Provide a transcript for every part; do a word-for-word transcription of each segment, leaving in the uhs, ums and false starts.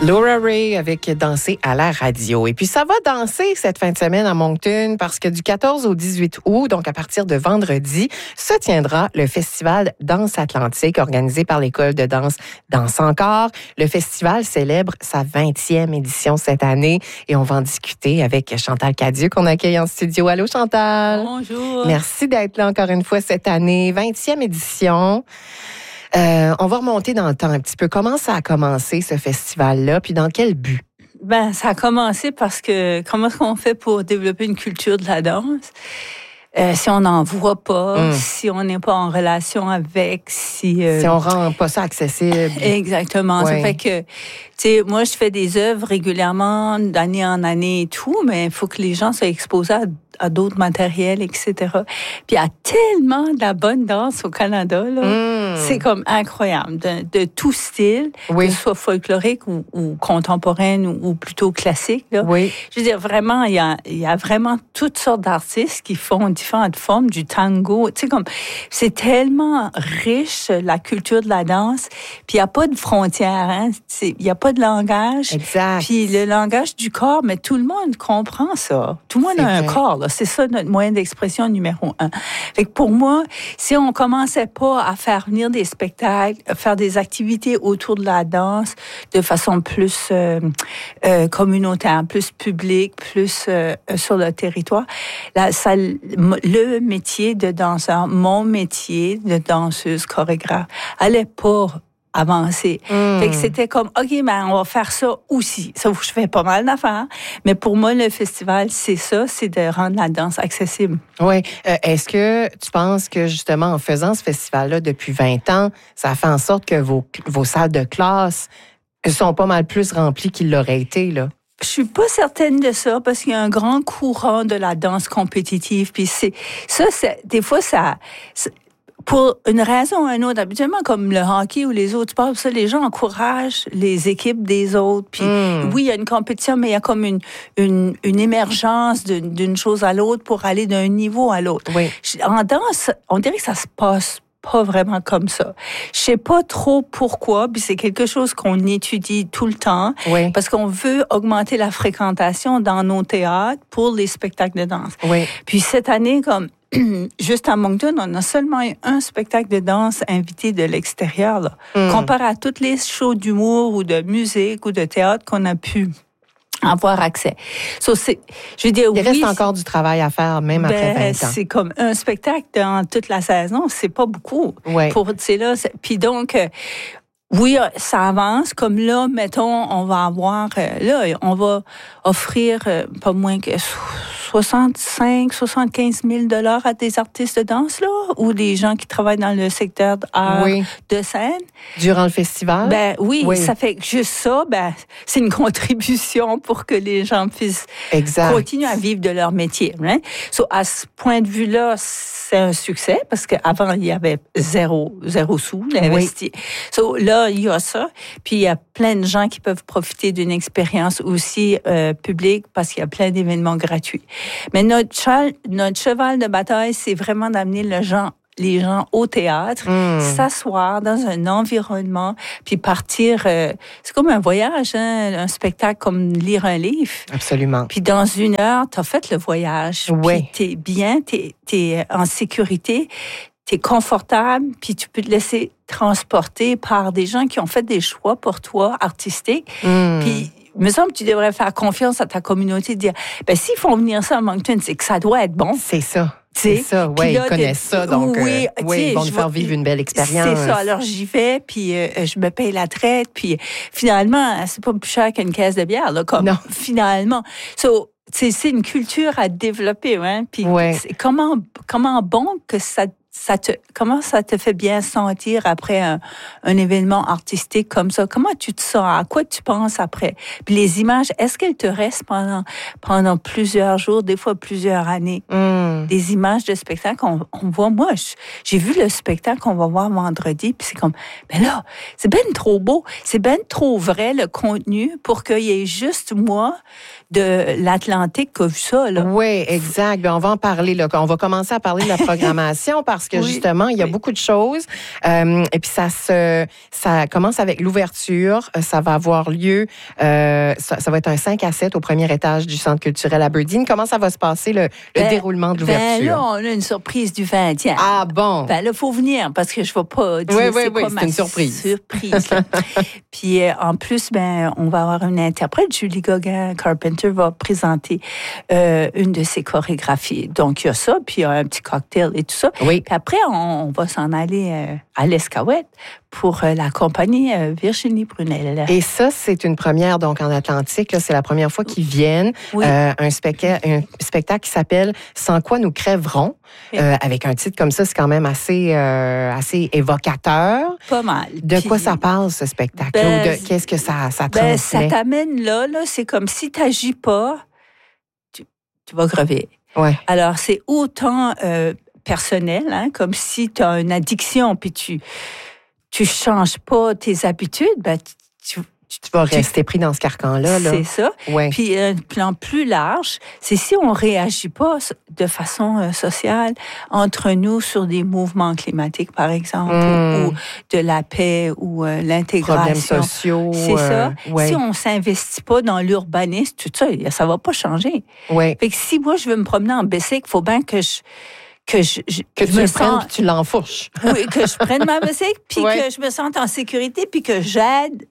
Laura Ray avec Danser à la radio. Et puis, ça va danser cette fin de semaine à Moncton parce que du quatorze au dix-huit août, donc à partir de vendredi, se tiendra le festival Danse Atlantique organisé par l'école de danse Danse Encore. Le festival célèbre sa vingtième édition cette année et on va en discuter avec Chantal Cadieux qu'on accueille en studio. Allô, Chantal? Bonjour. Merci d'être là encore une fois cette année. vingtième édition. Euh, on va remonter dans le temps un petit peu. Comment ça a commencé, ce festival-là, puis dans quel but? Ben, ça a commencé parce que comment est-ce qu'on fait pour développer une culture de la danse? Euh, si on n'en voit pas, mm. si on n'est pas en relation avec, si... Euh... Si on rend pas ça accessible. Exactement. Ouais. Ça fait que, tu sais, moi, je fais des œuvres régulièrement, d'année en année et tout, mais il faut que les gens soient exposés à, à d'autres matériels, et cetera. Puis il y a tellement de la bonne danse au Canada, là. Mm. C'est comme incroyable, de, de tout style, oui. que ce soit folklorique ou, ou contemporaine ou, ou plutôt classique, là. Oui. Je veux dire, vraiment, il y a, il y a vraiment toutes sortes d'artistes qui font différentes formes, du tango, tu sais, comme, c'est tellement riche, la culture de la danse, puis il n'y a pas de frontières, hein, il n'y a pas de langage. Exact. Puis le langage du corps, mais tout le monde comprend ça. Tout le monde c'est a un vrai. corps, là. C'est ça notre moyen d'expression numéro un. Fait que pour moi, si on commençait pas à faire venir des spectacles, faire des activités autour de la danse de façon plus euh, euh, communautaire, plus publique, plus euh, sur le territoire, là, ça, le métier de danseur, mon métier de danseuse chorégraphe, allait pas avancer. Mm. Fait que c'était comme, OK, ben, on va faire ça aussi. Ça, je fais pas mal d'affaires. Mais pour moi, le festival, c'est ça, c'est de rendre la danse accessible. Oui. Euh, est-ce que tu penses que, justement, en faisant ce festival-là depuis vingt ans, ça a fait en sorte que vos, vos salles de classe sont pas mal plus remplies qu'ils l'auraient été, là? Je suis pas certaine de ça parce qu'il y a un grand courant de la danse compétitive. Puis c'est, ça, c'est, des fois, ça... Pour une raison ou une autre, habituellement, comme le hockey ou les autres sports, ça, les gens encouragent les équipes des autres. Puis mm. oui, il y a une compétition, mais il y a comme une, une, une émergence d'une, d'une chose à l'autre pour aller d'un niveau à l'autre. Oui. En danse, on dirait que ça se passe pas vraiment comme ça. Je sais pas trop pourquoi, puis c'est quelque chose qu'on étudie tout le temps, oui. parce qu'on veut augmenter la fréquentation dans nos théâtres pour les spectacles de danse. Oui. Puis cette année, comme juste à Moncton, on a seulement eu un spectacle de danse invité de l'extérieur, là. Mm. Comparé à toutes les shows d'humour ou de musique ou de théâtre qu'on a pu avoir accès. So, c'est, je veux dire, Il oui, reste encore du travail à faire, même ben, après vingt ans. C'est comme un spectacle dans toute la saison, c'est pas beaucoup. Ouais. Pour, c'est là, c'est, puis donc, euh, oui, ça avance. Comme là, mettons, on va avoir, euh, là, on va offrir euh, pas moins que soixante-cinq, soixante-quinze mille dollars à des artistes de danse, là, ou des gens qui travaillent dans le secteur d'art oui. de scène. Durant le festival? Ben oui, oui, ça fait que juste ça, ben, c'est une contribution pour que les gens puissent exact. continuer à vivre de leur métier. Hein? So, à ce point de vue-là, c'est un succès, parce qu'avant, il y avait zéro, zéro sou investi. Oui. So, là, il y a ça. Puis, il y a plein de gens qui peuvent profiter d'une expérience aussi euh, publique, parce qu'il y a plein d'événements gratuits. Mais notre, cheval, notre cheval de bataille, c'est vraiment d'amener le gens, les gens au théâtre, mmh. s'asseoir dans un environnement, puis partir. Euh, c'est comme un voyage, hein, un spectacle comme lire un livre. Absolument. Puis dans une heure, t'as fait le voyage. Oui. Puis t'es bien, t'es, t'es en sécurité, t'es confortable, puis tu peux te laisser transporter par des gens qui ont fait des choix pour toi artistiques. Mmh. Puis il me semble que tu devrais faire confiance à ta communauté, dire, ben s'ils font venir ça à Moncton, c'est que ça doit être bon. C'est ça. T'sais, c'est ça, oui, ils connaissent ça, donc oui, euh, oui, ils vont nous faire vivre une belle expérience. C'est ça, alors j'y vais, puis euh, je me paye la traite, puis finalement, c'est pas plus cher qu'une caisse de bière, là, comme non. finalement. So, c'est, c'est une culture à développer, hein, puis ouais. c'est comment, comment bon que ça Ça te, comment ça te fait bien sentir après un, un événement artistique comme ça? Comment tu te sens? À quoi tu penses après? Puis les images, est-ce qu'elles te restent pendant, pendant plusieurs jours, des fois plusieurs années? Mm. Des images de spectacle qu'on on voit. Moi, j'ai vu le spectacle qu'on va voir vendredi, puis c'est comme, ben là, c'est ben trop beau, c'est ben trop vrai le contenu pour qu'il y ait juste moi de l'Atlantique qui a vu ça, là. Oui, exact. Ben, on va en parler, là. On va commencer à parler de la programmation parce parce que oui, justement, il y a oui. beaucoup de choses. Euh, et puis ça se, ça commence avec l'ouverture. Ça va avoir lieu, euh, ça, ça va être un cinq à sept au premier étage du Centre culturel Aberdeen. Comment ça va se passer, le, le ben, déroulement de ben l'ouverture? là, on a une surprise du vingtième. Ah bon? Ben là, il faut venir parce que je ne vais pas dire oui, oui, c'est oui, quoi c'est ma une surprise. surprise. Puis euh, en plus, ben, on va avoir une interprète, Julie Gauguin-Carpenter va présenter euh, une de ses chorégraphies. Donc il y a ça, puis il y a un petit cocktail et tout ça. Oui. Puis après, on, on va s'en aller euh, à l'Escaouette pour euh, la compagnie euh, Virginie Brunel. Et ça, c'est une première donc en Atlantique. Là, c'est la première fois qu'ils viennent. Oui. Euh, un, spectacle, un spectacle qui s'appelle Sans quoi nous crèverons. Oui. Euh, avec un titre comme ça, c'est quand même assez, euh, assez évocateur. Pas mal. De Puis, quoi ça parle, ce spectacle? Ben, Ou de qu'est-ce que ça, ça ben, transmet? ça t'amène là, là, c'est comme si tu n'agis pas, tu, tu vas crever. Ouais. Alors, c'est autant euh, personnel, hein, comme si tu as une addiction, puis tu tu changes pas tes habitudes, ben, tu, tu, tu vas rester pris dans ce carcan-là. Là. C'est ça. Ouais. Puis, un plan plus large, c'est si on réagit pas de façon euh, sociale entre nous sur des mouvements climatiques, par exemple, mm. ou, ou de la paix, ou euh, l'intégration. Problèmes sociaux. C'est euh, ça. Ouais. Si on s'investit pas dans l'urbanisme, tout ça, ça va pas changer. Ouais. Fait que si moi, je veux me promener en bicycle, il faut bien que je que je, je que je tu me le sens, prennes puis tu l'enfourches. Oui, que je prenne ma bicycle puis ouais. que je me sente en sécurité puis que j'aide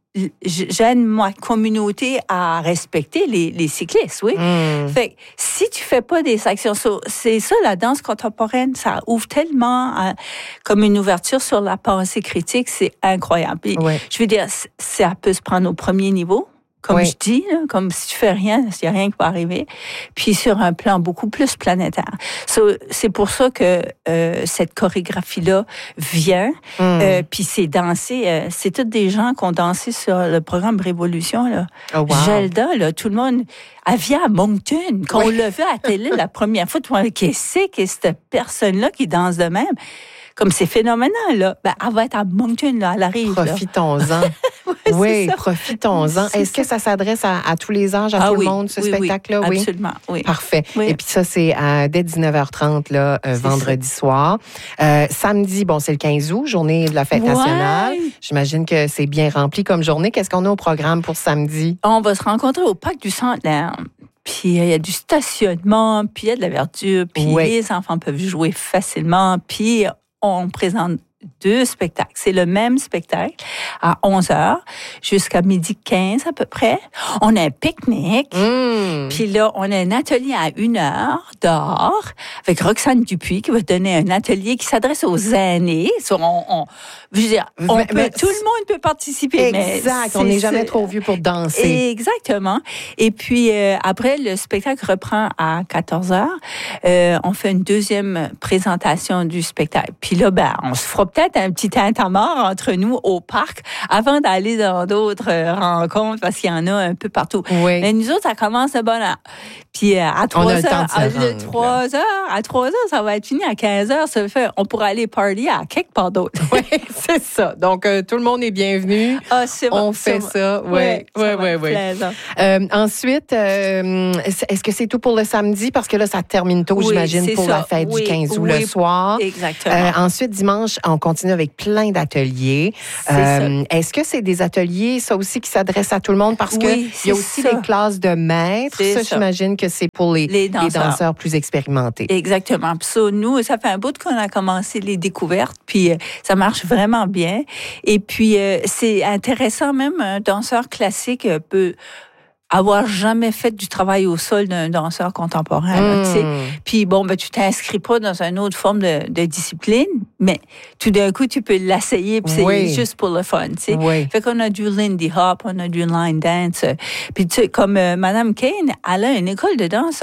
j'aide ma communauté à respecter les, les cyclistes, oui. Mm. Fait que si tu fais pas des actions, c'est ça la danse contemporaine, ça ouvre tellement à, comme une ouverture sur la pensée critique, c'est incroyable. Puis, ouais. Je veux dire, ça peut se prendre au premier niveau. Comme oui. je dis, là, comme si tu fais rien, il n'y a rien qui va arriver. Puis sur un plan beaucoup plus planétaire. So, c'est pour ça que euh, cette chorégraphie-là vient. Mm. Euh, puis c'est dansé. Euh, c'est tous des gens qui ont dansé sur le programme Révolution. Là. Oh, wow. Gelda, là, tout le monde. Elle vient à Moncton. Quand oui. on l'a vu à la télé la première fois, tout le monde dit, qu'est-ce que c'est cette personne-là qui danse de même? Comme c'est phénoménal, là. Ben, elle va être à Moncton, là. Elle arrive. Profitons-en. ouais, oui, profitons-en. Est-ce que ça s'adresse à, à tous les âges, à ah, tout oui, le monde, ce oui, spectacle-là? Oui, oui, absolument. Oui. Parfait. Oui. Et puis ça, c'est à, dès dix-neuf heures trente, là, euh, vendredi ça. soir. Euh, samedi, bon, c'est le quinze août, journée de la fête ouais. nationale. J'imagine que c'est bien rempli comme journée. Qu'est-ce qu'on a au programme pour samedi? On va se rencontrer au Parc du Centenaire. Puis il y a du stationnement, puis il y a de la verdure, puis oui. les enfants peuvent jouer facilement, puis on présente deux spectacles. C'est le même spectacle à onze heures jusqu'à midi quinze à peu près. On a un pique-nique. Mmh. Puis là, on a un atelier à une heure dehors avec Roxane Dupuis qui va donner un atelier qui s'adresse aux aînés. On, on, je veux dire, on mais, peut, mais, tout le monde peut participer. Exact. Mais on n'est jamais trop vieux pour danser. Exactement. Et puis, euh, après, le spectacle reprend à quatorze heures. Euh, on fait une deuxième présentation du spectacle. Puis là, ben, on se fera peut-être un petit tintamarre entre nous au parc avant d'aller dans d'autres rencontres parce qu'il y en a un peu partout. Oui. Mais nous autres, ça commence de bonne heure. Puis à trois heures, à trois heures, à trois heures, ça va être fini. À quinze heures, ça fait, on pourra aller party à quelque part d'autre. Oui, c'est ça. Donc, euh, tout le monde est bienvenu. Ah, c'est On bon, fait ça. ça. Oui, oui, oui, oui. Euh, ensuite, euh, est-ce que c'est tout pour le samedi? Parce que là, ça termine tôt, oui, j'imagine, pour ça. la fête oui, du quinze août oui, le soir. Exactement. Euh, ensuite, dimanche, on continue avec plein d'ateliers. Euh, est-ce que c'est des ateliers, ça aussi, qui s'adressent à tout le monde? Parce oui, qu'il y a aussi ça. les classes de maîtres. Ça, ça, j'imagine que c'est pour les, les, danseurs. les danseurs plus expérimentés. Exactement. Puis ça, nous, ça fait un bout qu'on a commencé les découvertes, puis euh, ça marche vraiment bien. Et puis, euh, c'est intéressant, même un danseur classique euh, peut avoir jamais fait du travail au sol d'un danseur contemporain. Là, mmh. tu sais. Puis bon, ben, tu t'inscris pas dans une autre forme de, de discipline, mais tout d'un coup, tu peux l'essayer, puis oui. c'est juste pour le fun. Tu sais. Oui. Fait qu'on a du Lindy Hop, on a du line dance. Puis tu sais, comme euh, Madame Kane, elle a une école de danse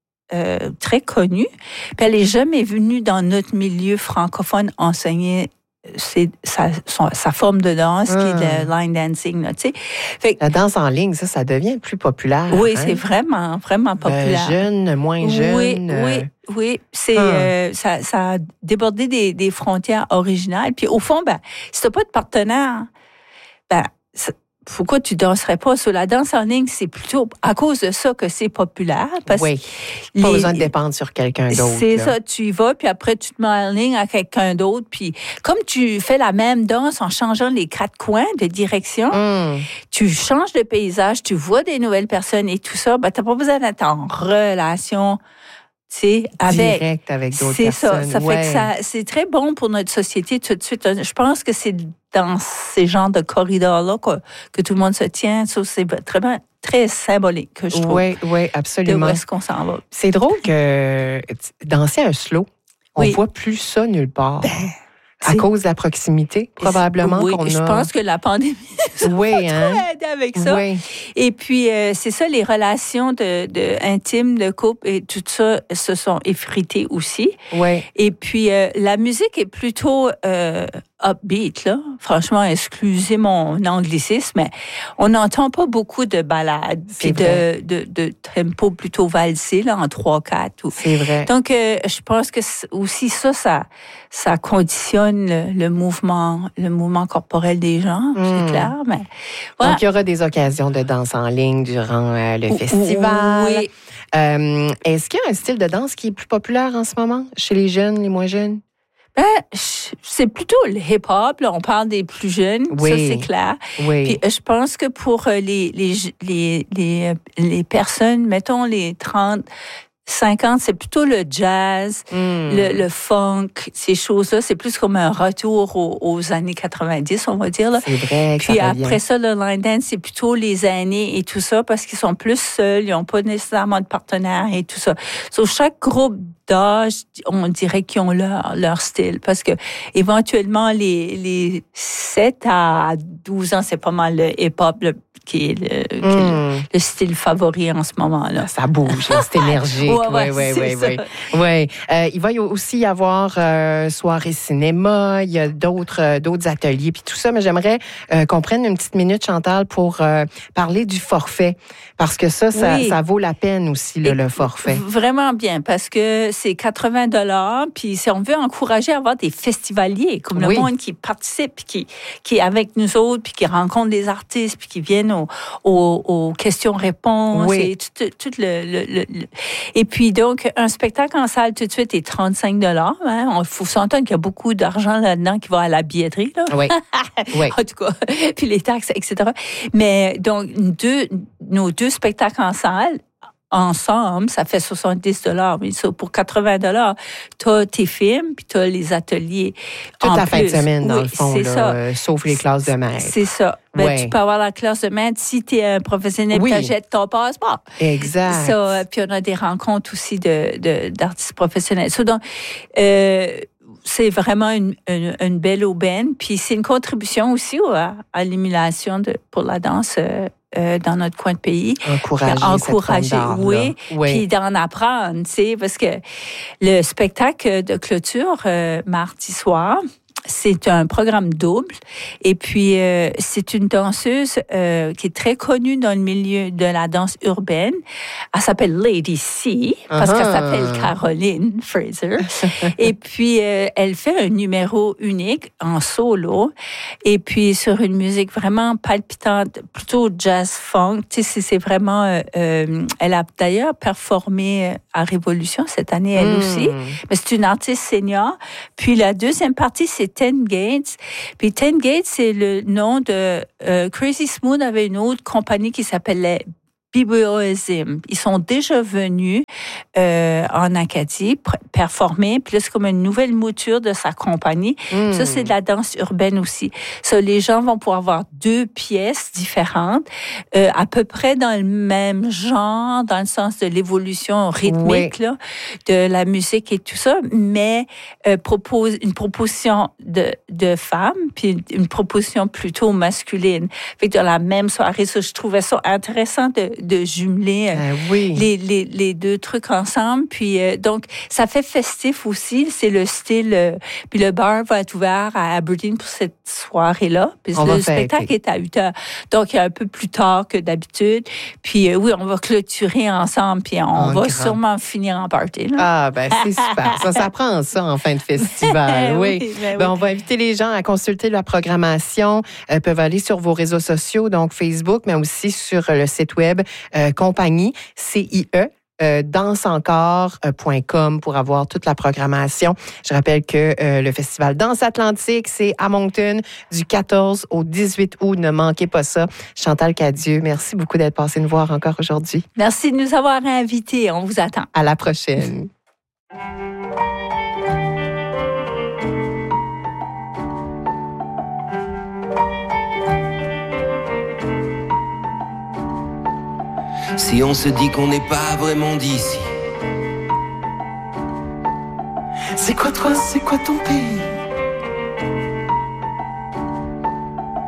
euh, très connue, puis elle est jamais venue dans notre milieu francophone enseigner c'est sa, son, sa forme de danse, hum. qui est le line dancing. Là, tu sais. Fait, la danse en ligne, ça, ça devient plus populaire. Oui, hein? c'est vraiment, vraiment populaire. Euh, jeune, moins jeune. Oui, euh... oui, oui. C'est, hum. euh, ça, ça a débordé des, des frontières originales. Puis au fond, ben, si tu n'as pas de partenaire, ben, pourquoi tu danserais pas sur la danse en ligne? C'est plutôt à cause de ça que c'est populaire. Parce oui, pas les, besoin de dépendre sur quelqu'un d'autre. C'est là. ça, tu y vas, puis après, tu te mets en ligne à quelqu'un d'autre. Puis comme tu fais la même danse en changeant les quatre coins de direction, mm. tu changes de paysage, tu vois des nouvelles personnes et tout ça, ben, tu n'as pas besoin d'être en relation. C'est avec, direct avec d'autres c'est personnes. C'est ça. Ça ouais. fait que ça, c'est très bon pour notre société tout de suite. Je pense que c'est dans ces genres de corridors-là que, que tout le monde se tient. Ça, c'est très, très symbolique, que je trouve. Oui, oui, absolument. De où est-ce qu'on s'en va. C'est drôle que danser un slow, on ne oui. voit plus ça nulle part. Ben, à cause de la proximité, probablement, oui, qu'on a. Je pense que la pandémie oui, a hein? aidé avec ça. Oui. Et puis, euh, c'est ça, les relations de, de intimes, de couple, et tout ça se sont effritées aussi. Oui. Et puis, euh, la musique est plutôt euh, upbeat, là. Franchement, excusez mon anglicisme, mais on n'entend pas beaucoup de ballades, puis de, de, de tempo plutôt valsé, là, en trois quatre. Ou... C'est vrai. Donc, euh, je pense que aussi ça, ça, ça conditionne Le, le mouvement, le mouvement corporel des gens, mmh. c'est clair. Mais voilà. Donc, il y aura des occasions de danse en ligne durant euh, le ou, festival. Oui. Euh, est-ce qu'il y a un style de danse qui est plus populaire en ce moment chez les jeunes, les moins jeunes? Ben, c'est plutôt le hip-hop. Là, on parle des plus jeunes, oui. ça c'est clair. Oui. Puis, je pense que pour les, les, les, les, les personnes, mettons les trente, cinquante, c'est plutôt le jazz, mm. le, le funk, ces choses-là. C'est plus comme un retour aux, aux années quatre-vingt-dix, on va dire. Là. C'est vrai. Que Puis ça après ça, le line dance, c'est plutôt les années et tout ça, parce qu'ils sont plus seuls, ils n'ont pas nécessairement de partenaire et tout ça. Sur so, chaque groupe d'âge, on dirait qu'ils ont leur, leur style, parce que éventuellement, les, les sept à douze ans, c'est pas mal le hip-hop, le qui est le, mm. qui est le, le style favori en ce moment-là. Ça bouge, c'est énergique. Oui, oui, oui, oui, oui. Ouais. Euh, il va y aussi y avoir euh, soirée cinéma, il y a d'autres, euh, d'autres ateliers, puis tout ça, mais j'aimerais euh, qu'on prenne une petite minute, Chantal, pour euh, parler du forfait, parce que ça, ça, oui. ça vaut la peine aussi, là, le forfait. Vraiment bien, parce que c'est quatre-vingts dollars, puis si on veut encourager à avoir des festivaliers, comme oui. le monde qui participe, puis qui, qui est avec nous autres, puis qui rencontre des artistes, puis qui viennent Aux, aux, aux questions-réponses oui. et tout, tout le, le, le, le... Et puis, donc, un spectacle en salle tout de suite est trente-cinq dollars. Hein? Il faut s'entendre qu'il y a beaucoup d'argent là-dedans qui va à la billetterie. Là. Oui. oui. En tout cas, puis les taxes, et cetera. Mais donc, deux, nos deux spectacles en salle, ensemble, ça fait soixante-dix dollars. Mais ça, pour quatre-vingts dollars, t'as tes films, puis t'as les ateliers. Toute en la plus. fin de semaine, dans oui, le fond, c'est là, ça. Euh, sauf les classes de maître. C'est ça. Ben, ouais. Tu peux avoir la classe de maître si tu es un professionnel, oui. tu achètes ton passeport. Exact. Ça, puis on a des rencontres aussi de, de, d'artistes professionnels. So, donc, euh, c'est vraiment une, une, une belle aubaine. Puis c'est une contribution aussi à, à l'émulation de, pour la danse euh, euh, dans notre coin de pays. Encourager, Encourager, cette forme oui. oui. Puis d'en apprendre, tu sais, parce que le spectacle de clôture euh, mardi soir, c'est un programme double et puis euh, c'est une danseuse euh, qui est très connue dans le milieu de la danse urbaine. Elle s'appelle Lady C parce uh-huh. qu'elle s'appelle Caroline Fraser. Et puis euh, elle fait un numéro unique en solo et puis sur une musique vraiment palpitante, plutôt jazz funk. Tu sais, c'est vraiment. Euh, euh, elle a d'ailleurs performé à Révolution cette année elle mm. aussi. Mais c'est une artiste senior. Puis la deuxième partie c'est Ten Gates. Puis Ten Gates, c'est le nom de... Euh, Crazy Smooth avait une autre compagnie qui s'appelait Biblioism. Ils sont déjà venus euh, en Acadie pr- performer, puis là, c'est comme une nouvelle mouture de sa compagnie. Mm. Ça, c'est de la danse urbaine aussi. Ça, les gens vont pouvoir avoir deux pièces différentes, euh, à peu près dans le même genre, dans le sens de l'évolution rythmique oui. là, de la musique et tout ça, mais euh, propose une proposition de, de femmes, puis une proposition plutôt masculine. Fait que dans la même soirée, ça, je trouvais ça intéressant de de jumeler euh, oui. les, les, les deux trucs ensemble. Puis euh, donc, ça fait festif aussi. C'est le style. Euh, puis le bar va être ouvert à Aberdeen pour cette soirée-là. Puis on le spectacle est à huit heures. Donc, un peu plus tard que d'habitude. Puis euh, oui, on va clôturer ensemble. Puis on en va grand. sûrement finir en party. Là. Ah, ben c'est super. Ça, ça prend ça en fin de festival. oui. oui, ben, ben, oui. On va inviter les gens à consulter la programmation. Ils peuvent aller sur vos réseaux sociaux, donc Facebook, mais aussi sur le site web euh, compagnie, C I E. Euh, danse encore point com pour avoir toute la programmation. Je rappelle que euh, le festival Danse Atlantique, c'est à Moncton du quatorze au dix-huit août. Ne manquez pas ça. Chantal Cadieux, merci beaucoup d'être passée nous voir encore aujourd'hui. Merci de nous avoir invités. On vous attend. À la prochaine. Si on se dit qu'on n'est pas vraiment d'ici, c'est quoi toi, c'est quoi ton pays?